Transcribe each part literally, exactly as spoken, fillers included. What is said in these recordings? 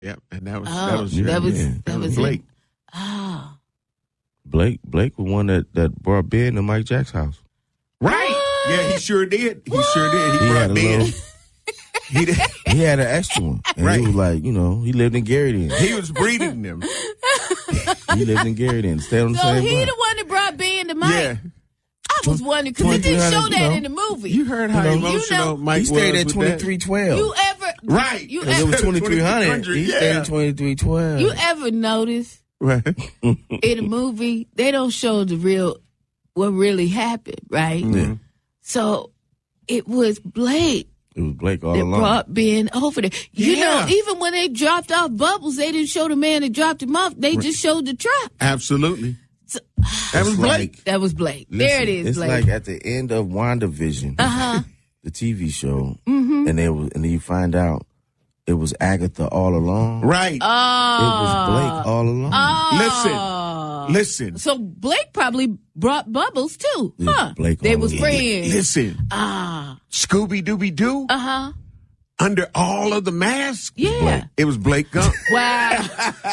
Yep, and that was Oh, that was that your- was yeah. that, that was was Blake. It. Oh, Blake Blake was one that, that brought Ben to Mike Jack's house. Right? Yeah, he sure did. He sure did. He, He brought had a Ben. little, He did. he had an extra one. And Right. he was like, you know, he lived in Gary then. He was breeding them. He lived in Gary then. Stayed on the so same he block. the one that brought Ben to Mike. Yeah, I was wondering because it didn't show you that know. in the movie. you heard how You know, emotional you know, Mike He stayed was at with twenty-three twelve. You ever Right. You Because it was ever twenty-three hundred. twenty-three hundred, He yeah. stayed at twenty-three twelve. you ever notice that. Right. in a movie they don't show the real what really happened, right? Yeah. So it was Blake It was Blake all that along. brought Ben over there. You Yeah. know, even when they dropped off Bubbles, they didn't show the man that dropped him off. They just showed the truck. Absolutely. So- That was It's Blake. like- That was Blake. Listen, there it is, It's Blake. like at the end of WandaVision, uh-huh. the T V show, Mm-hmm. and they was, and then you find out it was Agatha all along. Right. Oh. It was Blake all along. Oh. Listen. Listen. So Blake probably brought Bubbles too, Yeah, huh? Blake they all was along. friends. Listen. Ah. Scooby Dooby Doo. Uh huh. Under all of the masks. Yeah. It was Blake Gump. Wow.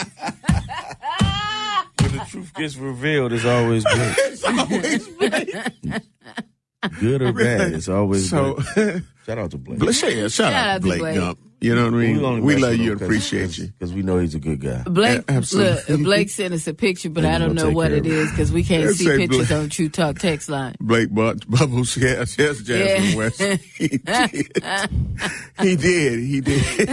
When the truth gets revealed, it's always Blake. It's always Blake. Good or bad, it's always So, Blake. Shout out to Blake. Blake, shout, shout out to Blake, Blake. Gump. You know what I mean? only We mess love with you him and 'cause- appreciate 'cause- you. Because we know he's a good guy. Blake, Yeah, absolutely. look, Blake sent us a picture, but He's I don't gonna know take what care it of it. is because we can't Let's see say pictures Blake. on True Talk text line. Blake bought Bubbles. Yes, yes, Jasmine Yeah. West. He did. He did. He did.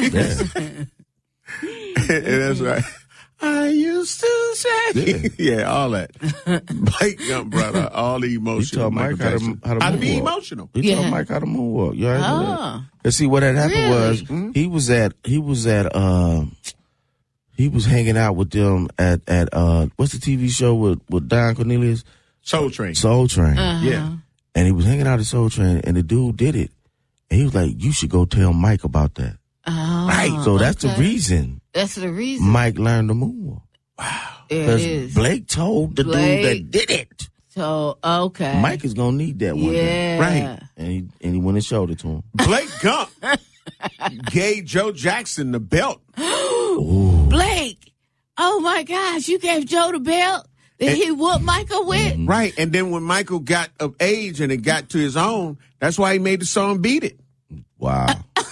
And that's right. I used to say. Yeah, all that. Blake Gump brought out all the He emotion. taught of Michael Mike how to, Jackson. how to How to moonwalk. be emotional. He Yeah. taught Mike how to moonwalk. You already know that. Oh. And see what had happened Really? was he was at he was at uh he was hanging out with them at at uh what's the T V show with with Don Cornelius? Soul Train. Soul Train. Uh-huh. Yeah. And he was hanging out at Soul Train, and the dude did it, and he was like, "You should go tell Mike about that." Oh, Right. So that's the okay. reason That's the reason. Mike learned the moonwalk. There it Because is. Blake told the Blake. dude that did it. So okay. Mike is gonna need that one day. Yeah. Right. And he and he went and showed it to him. Blake Gump gave Joe Jackson the belt. Blake. Oh my gosh, you gave Joe the belt that he whooped Michael with? Right. And then when Michael got of age and it got to his own, that's why he made the song Beat It. Wow.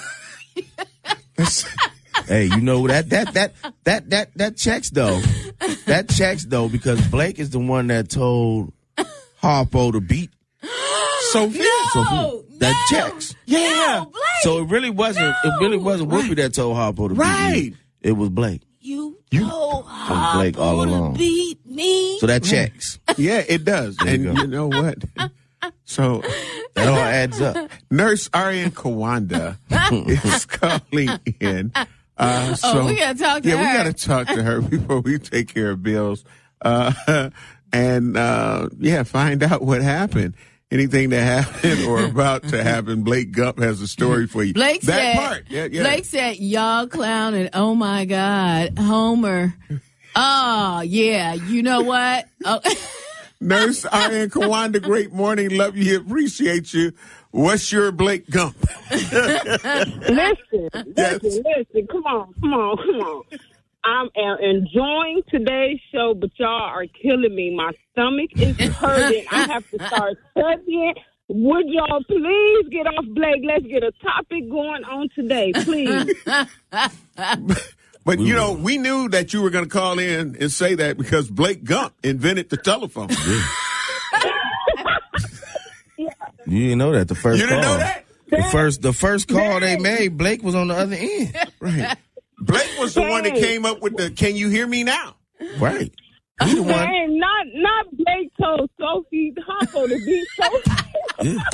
Hey, you know that that that that that that checks though. That checks though because Blake is the one that told Harpo to beat Sophia. No, that no, checks. Yeah. no, Blake. So it really wasn't. It really wasn't Right. Whoopi that told Harpo to beat Right. me. It was Blake. You, You- told From Blake all Harpo to along. beat me. So that checks. Yeah, it does. There you and go. you know what? So That all adds up. Nurse Arian Kawanda is calling in. Uh, so, oh, we gotta talk to yeah, her. we got to talk to her before we take care of bills. Uh, and, uh, yeah, find out what happened. Anything that happened or about to happen, Blake Gump has a story for you. Blake that said, part. Yeah, yeah. Blake said, y'all clown and oh my God, Homer. Oh, yeah, you know what? Oh. Nurse Arian Kawanda, great morning. Love you. Appreciate you. What's your Blake Gump? Listen, Yes. listen, listen. Come on, come on, come on. I am enjoying today's show, but y'all are killing me. My stomach is hurting. I have to start studying. Would y'all please get off Blake? Let's get a topic going on today, please. But, you know, we knew that you were going to call in and say that because Blake Gump invented the telephone. You didn't know that the first You didn't call. know that? The first the first call they made, Blake was on the other end. Right. Blake was the one that came up with the "Can you hear me now?" Right. He the one. Man, not not Blake told Sophie Harpo to be Sophie. Yeah.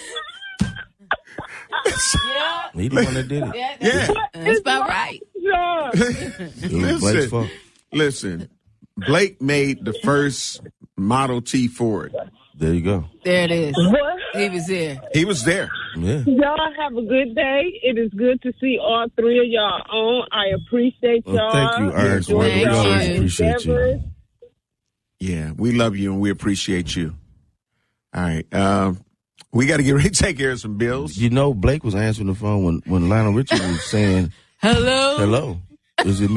Yeah, He the one that did it. yeah, Yeah. that's about right. Yeah. It was Blake's Listen, fault. listen. Blake made the first Model T Ford. There you go. There it is. What? He was there. He was there. Yeah. Y'all have a good day. It is good to see all three of y'all on. I appreciate Well, y'all. thank you, Aaron. Enjoy We y'all always appreciate you. endeavors. Yeah, we love you and we appreciate you. All right. Um, we got to get ready to take care of some bills. You know, Blake was answering the phone when, when Lionel Richie was saying Hello. hello. Is it